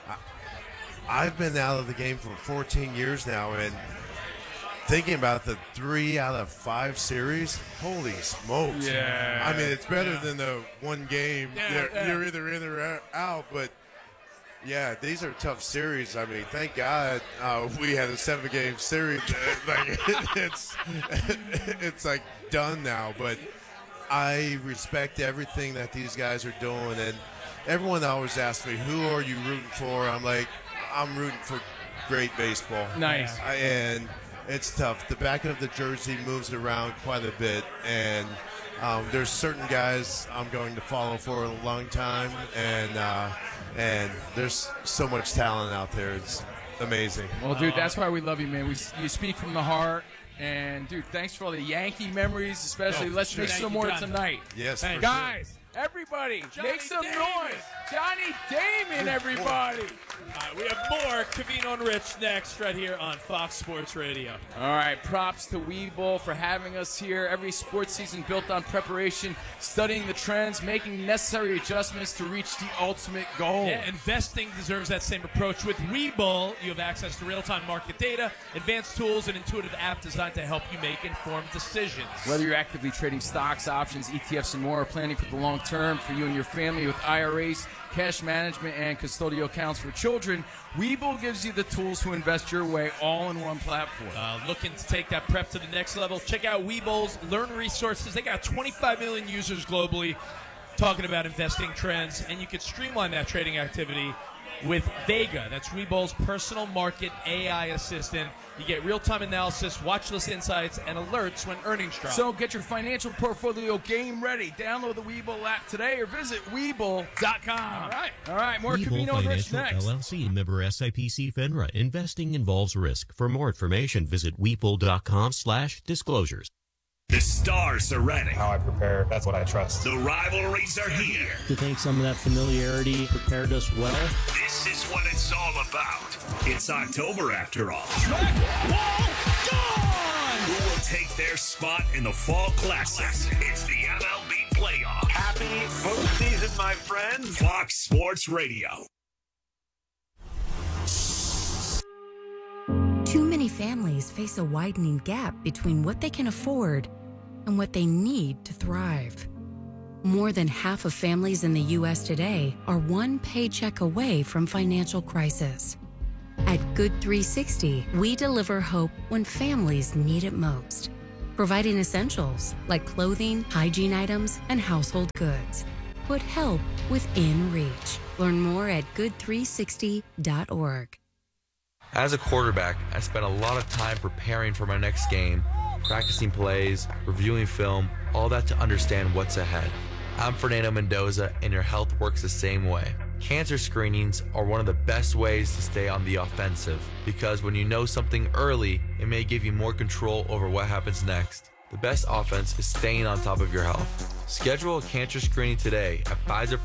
I've been out of the game for 14 years now, and thinking about the 3 out of 5 series, holy smokes. Yeah. I mean, it's better than the one game. You're either in or out, but, yeah, these are tough series. I mean, thank God we had a 7-game series. Like, it's like done now, but I respect everything that these guys are doing, and everyone always asks me, who are you rooting for? I'm like, I'm rooting for great baseball. Nice. And it's tough. The back of the jersey moves around quite a bit, and there's certain guys I'm going to follow for a long time, and there's so much talent out there. It's amazing. Well, dude, that's why we love you, man. You speak from the heart. And, dude, thanks for all the Yankee memories, especially. Let's make some more tonight. Yes, guys, everybody, make some noise. Johnny Damon, everybody. We have more Covino and Rich next right here on Fox Sports Radio. All right, props to Weeble for having us here. Every sports season built on preparation, studying the trends, making necessary adjustments to reach the ultimate goal. Yeah, investing deserves that same approach. With Weeble, you have access to real-time market data, advanced tools, and intuitive app designed to help you make informed decisions. Whether you're actively trading stocks, options, ETFs, and more, or planning for the long term for you and your family with IRAs, cash management, and custodial accounts for children, Weeble gives you the tools to invest your way all in one platform. Looking to take that prep to the next level? Check out Weeble's Learn Resources. They got 25 million users globally talking about investing trends, and you can streamline that trading activity with Vega. That's Weeble's personal market AI assistant. You get real-time analysis, watch list insights, and alerts when earnings drop. So get your financial portfolio game ready. Download the Weeble app today or visit Weeble.com. All right, more Covino and Rich next. LLC, member SIPC FINRA. Investing involves risk. For more information, visit Weeble.com/disclosures. The stars are ready. How I prepare, that's what I trust. The rivalries are here. I think some of that familiarity prepared us well. This is what it's all about. It's October after all. Who will take their spot in the Fall Classic? It's the MLB playoff. Happy postseason, my friends. Fox Sports Radio. Too many families face a widening gap between what they can afford and what they need to thrive. More than half of families in the U.S. today are one paycheck away from financial crisis. At Good 360, we deliver hope when families need it most, providing essentials like clothing, hygiene items, and household goods. Put help within reach. Learn more at good360.org. As a quarterback, I spent a lot of time preparing for my next game, practicing plays, reviewing film, all that to understand what's ahead. I'm Fernando Mendoza, and your health works the same way. Cancer screenings are one of the best ways to stay on the offensive, because when you know something early, it may give you more control over what happens next. The best offense is staying on top of your health. Schedule a cancer screening today at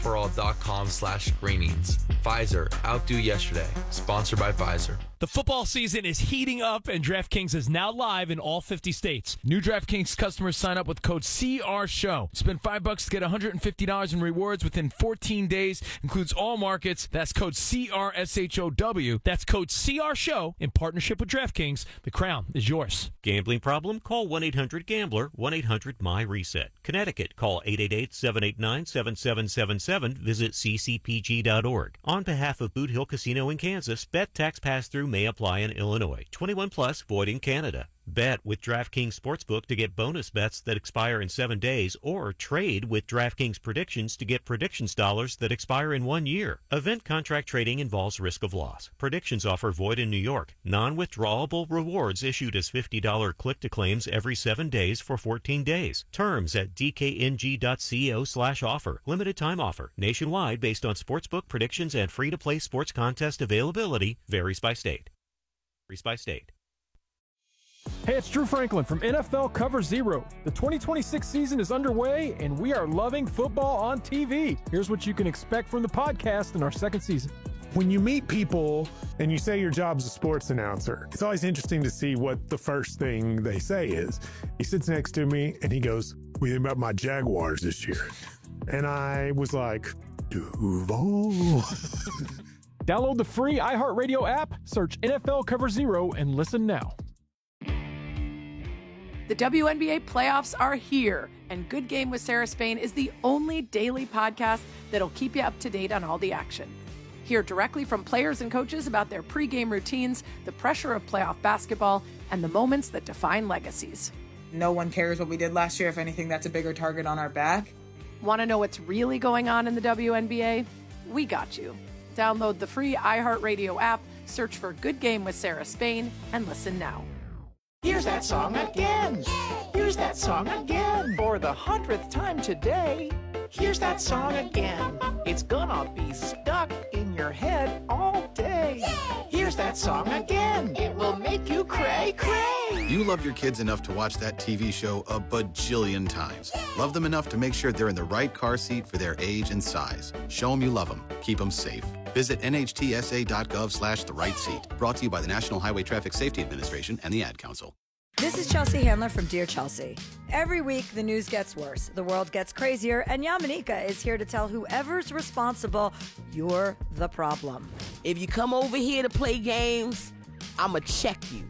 PfizerForAll.com/screenings. Pfizer, outdo yesterday. Sponsored by Pfizer. The football season is heating up, and DraftKings is now live in all 50 states. New DraftKings customers sign up with code CRSHOW. Spend $5 to get $150 in rewards within 14 days. Includes all markets. That's code CRSHOW. That's code CRSHOW in partnership with DraftKings. The crown is yours. Gambling problem? Call 1-800-GAMBLER, 1-800-MY-RESET. Connecticut, call 888-789-7777. Visit ccpg.org. On behalf of Boot Hill Casino in Kansas, bet tax pass-through may apply in Illinois. 21 plus, void in Canada. Bet with DraftKings Sportsbook to get bonus bets that expire in 7 days, or trade with DraftKings Predictions to get predictions dollars that expire in 1 year. Event contract trading involves risk of loss. Predictions offer void in New York. Non-withdrawable rewards issued as $50 click-to-claims every 7 days for 14 days. Terms at dkng.co/offer. Limited time offer. Nationwide based on sportsbook predictions and free-to-play sports contest availability. Varies by state. Hey, it's Drew Franklin from NFL Cover Zero. The 2026 season is underway, and we are loving football on TV. Here's what you can expect from the podcast in our second season. When you meet people and you say your job's a sports announcer, it's always interesting to see what the first thing they say is. He sits next to me, and he goes, "What do you think about my Jaguars this year?" And I was like, Duval. Download the free iHeartRadio app, search NFL Cover Zero, and listen now. The WNBA playoffs are here, and Good Game with Sarah Spain is the only daily podcast that'll keep you up to date on all the action. Hear directly from players and coaches about their pregame routines, the pressure of playoff basketball, and the moments that define legacies. No one cares what we did last year. If anything, that's a bigger target on our back. Want to know what's really going on in the WNBA? We got you. Download the free iHeartRadio app, search for Good Game with Sarah Spain, and listen now. Here's that song again. Here's that song again. For the 100th time today. Here's that song again. It's gonna be stuck in your head all day. Here's that song again. It will make you cray, cray. You love your kids enough to watch that TV show a bajillion times. Love them enough to make sure they're in the right car seat for their age and size. Show them you love them. Keep them safe. Visit nhtsa.gov/the right seat. Brought to you by the National Highway Traffic Safety Administration and the Ad Council. This is Chelsea Handler from Dear Chelsea. Every week, the news gets worse, the world gets crazier, and Yamanika is here to tell whoever's responsible, you're the problem. If you come over here to play games, I'ma check you,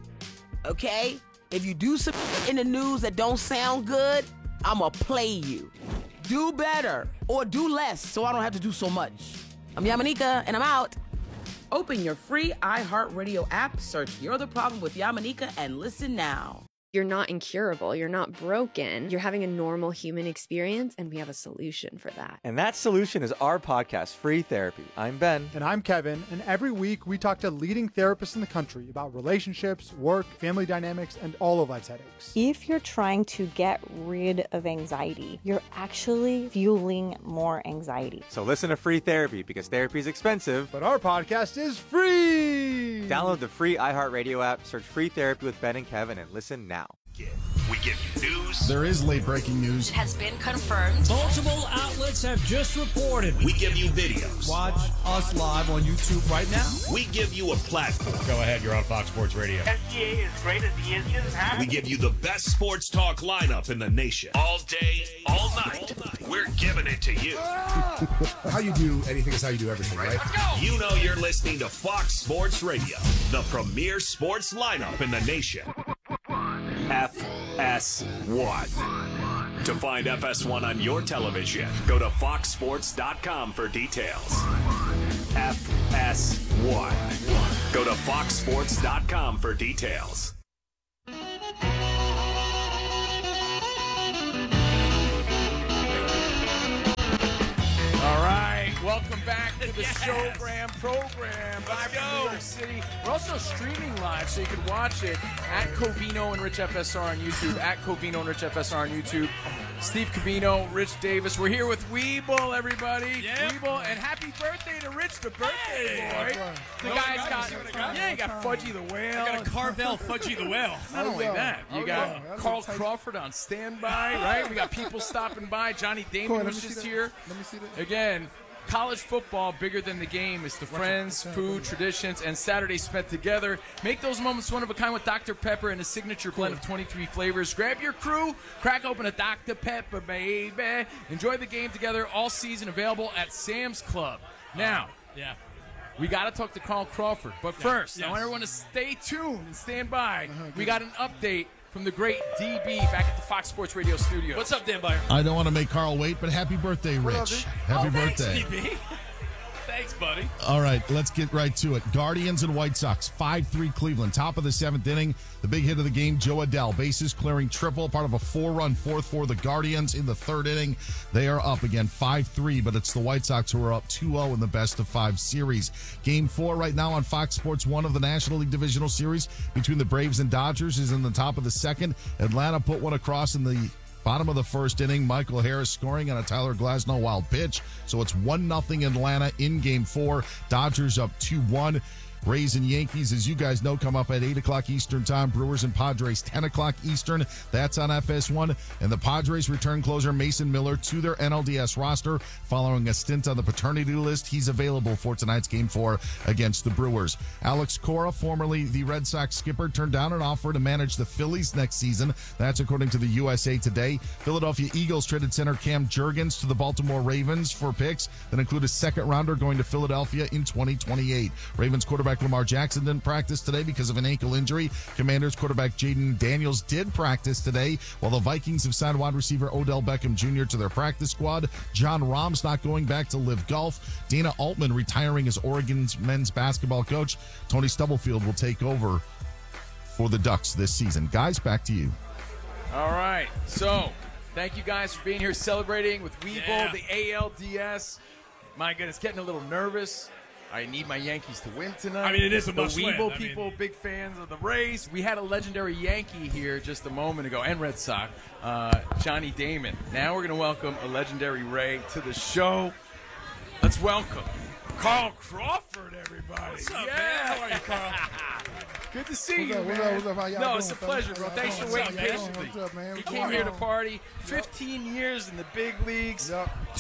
okay? If you do something in the news that don't sound good, I'ma play you. Do better, or do less, so I don't have to do so much. I'm Yamanika, and I'm out. Open your free iHeartRadio app, search You're the Problem with Yamanika, and listen now. You're not incurable. You're not broken. You're having a normal human experience, and we have a solution for that. And that solution is our podcast, Free Therapy. I'm Ben. And I'm Kevin. And every week we talk to leading therapists in the country about relationships, work, family dynamics, and all of life's headaches. If you're trying to get rid of anxiety, you're actually fueling more anxiety. So listen to Free Therapy, because therapy is expensive. But our podcast is free! Download the free iHeartRadio app, search Free Therapy with Ben and Kevin, and listen now. We give you news. There is late breaking news. It has been confirmed. Multiple outlets have just reported. We give you videos. Watch us live on YouTube right now. We give you a platform. Go ahead, you're on Fox Sports Radio. SGA is great as he is just We give you the best sports talk lineup in the nation. All day, all night. We're giving it to you. How you do anything is how you do everything, right? You know you're listening to Fox Sports Radio, the premier sports lineup in the nation. FS1. To find FS1 on your television, go to foxsports.com for details. FS1. Go to foxsports.com for details. All right, welcome back to the Showgram program live from New York City. We're also streaming live, so you can watch it at Covino and Rich FSR on YouTube, at Covino and Rich FSR on YouTube. Steve Covino, Rich Davis. We're here with Weeble, everybody. Yep. Weeble, and happy birthday to Rich, the birthday boy. The guy's got, you got Fudgy the Whale. I got a Carvel Fudgy the Whale. Not only that, you got Carl Crawford on standby, right? We got people stopping by. Johnny Damon was just here. Let me see that. Again, college football, bigger than the game, is the friends, food, traditions, and Saturdays spent together. Make those moments one of a kind with Dr. Pepper and a signature blend of 23 flavors. Grab your crew, crack open a Dr. Pepper, baby. Enjoy the game together all season, available at Sam's Club. Now, we got to talk to Carl Crawford. But first, I want everyone to stay tuned and stand by. We got an update from the great DB back at the Fox Sports Radio studio. What's up, Dan Byer? I don't want to make Carl wait, but happy birthday, Rich. Happy birthday. Thanks, DB. Thanks, buddy. All right, let's get right to it. Guardians and White Sox, 5-3 Cleveland. Top of the 7th inning. The big hit of the game, Joe Adell. Bases clearing triple, part of a 4-run fourth for the Guardians in the 3rd inning. They are up again 5-3, but it's the White Sox who are up 2-0 in the best-of-5 series. Game 4 right now on Fox Sports 1 of the National League Divisional Series between the Braves and Dodgers is in the top of the 2nd. Atlanta put one across in the bottom of the 1st inning. Michael Harris scoring on a Tyler Glasnow wild pitch. So it's 1-0 Atlanta in Game 4. Dodgers up 2-1. Rays and Yankees, as you guys know, come up at 8 o'clock Eastern time. Brewers and Padres, 10 o'clock Eastern. That's on FS1. And the Padres return closer Mason Miller to their NLDS roster following a stint on the paternity list. He's available for tonight's Game 4 against the Brewers. Alex Cora, formerly the Red Sox skipper, turned down an offer to manage the Phillies next season. That's according to the USA Today. Philadelphia Eagles traded center Cam Jurgens to the Baltimore Ravens for picks that include a 2nd-rounder going to Philadelphia in 2028. Ravens quarterback Lamar Jackson didn't practice today because of an ankle injury. Commanders quarterback Jaden Daniels did practice today, while the Vikings have signed wide receiver Odell Beckham Jr. to their practice squad. John Rahm's not going back to Live Golf. Dana Altman retiring as Oregon's men's basketball coach. Tony Stubblefield will take over for the Ducks this season. Guys, back to you. All right. So, thank you guys for being here celebrating with Weeble, the ALDS. My goodness, getting a little nervous. I need my Yankees to win tonight. I mean, it is a must win. The Weeble people, big fans of the Rays. We had a legendary Yankee here just a moment ago, and Red Sox, Johnny Damon. Now we're going to welcome a legendary Ray to the show. Let's welcome Carl Crawford, everybody. What's up, man? How are you, Carl? Good to see you, man. What's up? How y'all no, doing, it's a pleasure, bro. Thanks for waiting patiently. What's up, man? You came here to party. 15 years in the big leagues.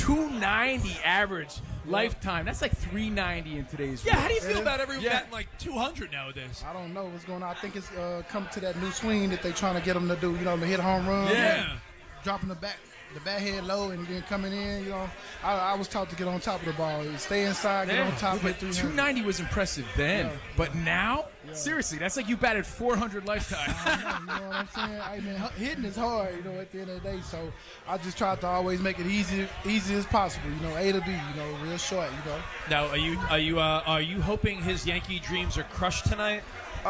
290 average lifetime. That's like 390 in today's world. Yeah, how do you feel about everyone batting like 200 nowadays? I don't know what's going on. I think it's come to that new swing that they're trying to get them to do. You know, to hit home run. Yeah. Dropping the bat head low and then coming in. You know, I was taught to get on top of the ball. Stay inside, get on top. But 290 was impressive then. But now, seriously, that's like you batted 400 lifetime. You know what I'm saying? I mean, hitting is hard, you know, at the end of the day. So I just tried to always make it easy as possible. You know, A to B. You know, real short. You know. Now, are you hoping his Yankee dreams are crushed tonight?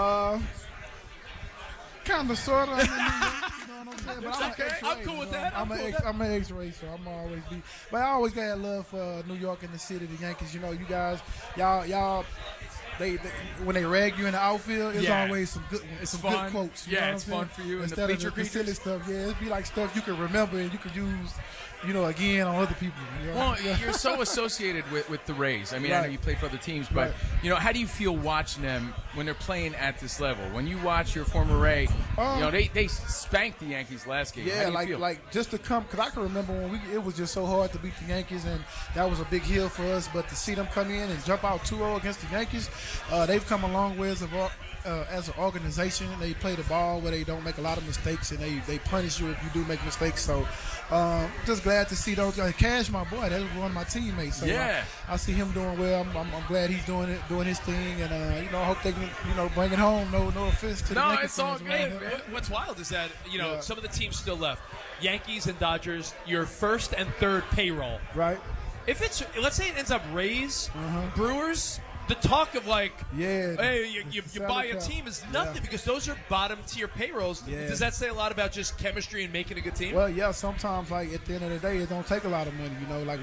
Kind of, sort of. I mean, you know what I'm saying? But it's okay. I'm cool with that. I'm an X-ray, so I'm always be. But I always got love for New York and the city, the Yankees. You know, you guys, y'all they when they rag you in the outfield, it's Yeah. always some good quotes. You know what it's I'm saying? fun for you. And the Instead of bleacher the silly creatures. stuff. Yeah, it'd be like stuff you can remember and you could use, again on other people. You know? Well, you're so associated with the Rays. I mean, I know Right. you play for other teams, but Right. how do you feel watching them when they're playing at this level? When you watch your former Ray, they spanked the Yankees last game. How Yeah, do you feel? like just to come, because I can remember when it was just so hard to beat the Yankees, and that was a big hill for us. But to see them come in and jump out 2-0 against the Yankees, they've come a long way as an organization. They play the ball where they don't make a lot of mistakes, and they punish you if you do make mistakes. So just glad to see those guys. Cash, my boy, that was one of my teammates. So Yeah. I see him doing well. I'm glad he's doing his thing, and I hope they can bring it home. No offense to the Yankees it's all fans good, around here. man. What's wild is that some of the teams still left. Yankees and Dodgers, your first and third payroll. Right. If it's, let's say it ends up Rays, Brewers, the talk of hey, you buy a team is nothing because those are bottom tier payrolls. Yeah. Does that say a lot about just chemistry and making a good team? Well, yeah, sometimes, like, at the end of the day, it don't take a lot of money, like